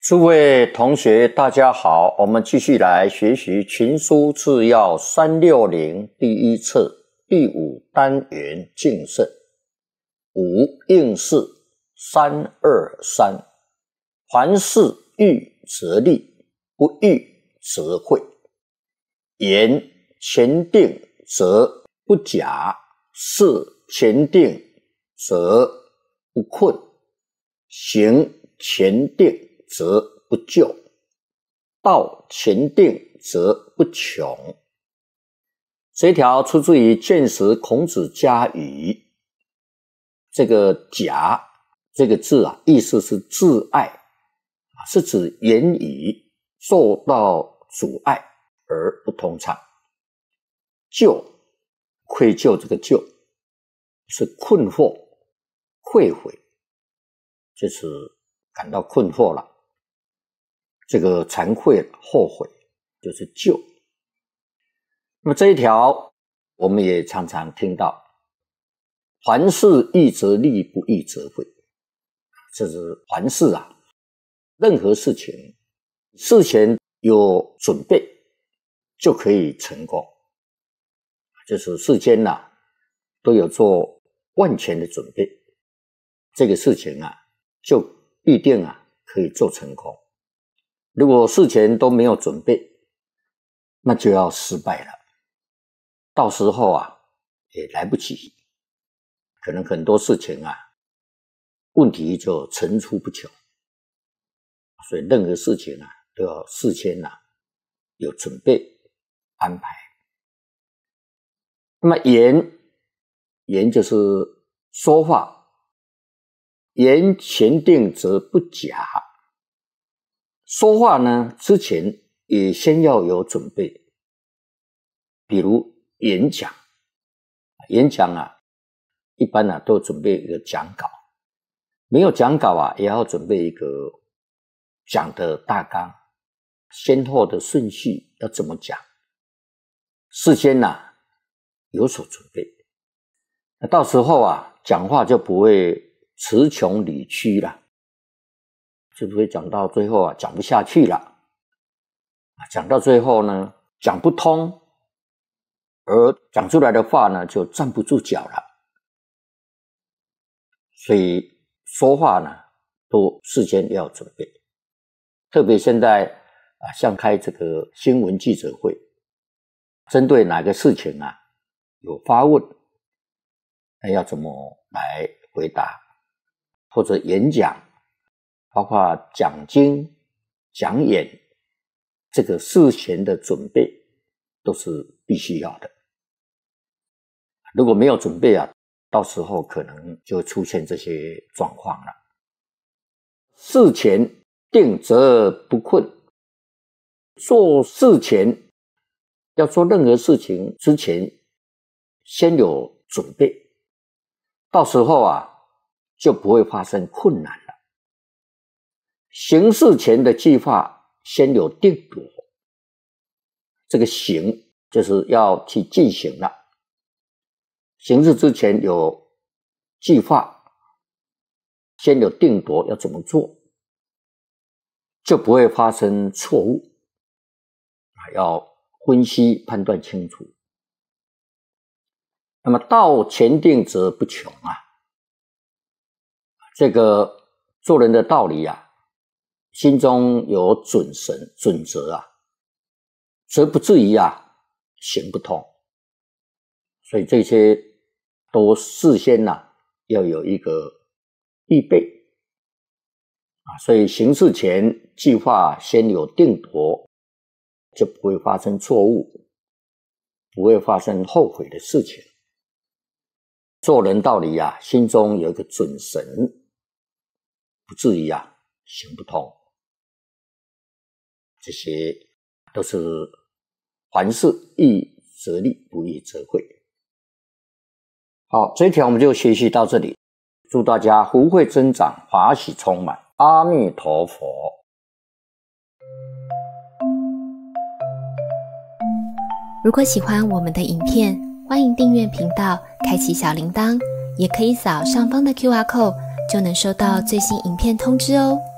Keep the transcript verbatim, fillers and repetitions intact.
诸位同学大家好，我们继续来学习群书治要三六零第一册第五单元敬慎。五应试三二三，凡事预则立，不预则废。言前定则不假，事前定则不困，行前定则不就，道前定则不穷。这一条出自于《见识孔子家语》。这个假这个字啊，意思是自爱，是指言语受到阻碍而不通畅。就愧疚，这个就，是困惑、愧悔，就是感到困惑了，这个惭愧了、后悔，就是就。那么这一条我们也常常听到，凡事预则立，不预则废。这是凡事啊，任何事情事前有准备就可以成功，就是事先啊都有做万全的准备，这个事情啊就必定啊可以做成功。如果事前都没有准备，那就要失败了，到时候啊也来不及，可能很多事情啊问题就层出不穷。所以任何事情啊都要事先啊有准备安排。那么言言就是说话，言前定则不假。说话呢之前也先要有准备，比如演讲，演讲啊一般啊都准备一个讲稿，没有讲稿啊也要准备一个讲的大纲，先后的顺序要怎么讲，事先啊有所准备，那到时候啊讲话就不会词穷理屈了，就不会讲到最后啊讲不下去了，讲到最后呢讲不通，而讲出来的话呢就站不住脚了。所以说话呢都事先要准备，特别现在啊像开这个新闻记者会，针对哪个事情啊有发问，那要怎么来回答，或者演讲，包括讲经讲演，这个事前的准备都是必须要的。如果没有准备啊，到时候可能就会出现这些状况了。事前定则不困，做事前要做任何事情之前先有准备，到时候啊就不会发生困难了。行事前的计划先有定夺，这个行就是要去进行了，行事之前有计划，先有定夺要怎么做，就不会发生错误，要分析判断清楚。那么道前定则不穷啊，这个做人的道理啊，心中有准绳准则啊，则不至于啊行不通。所以这些都事先啊要有一个预备啊，所以行事前计划先有定夺，就不会发生错误，不会发生后悔的事情。做人道理啊，心中有一个准绳，不至于啊行不通。这些都是凡事预则立，不预则废。好，这一条我们就学习到这里，祝大家福慧增长，法喜充满。阿弥陀佛。 如果喜欢我们的影片，欢迎订阅频道，开启小铃铛，也可以扫上方的 Q R code， 就能收到最新影片通知哦。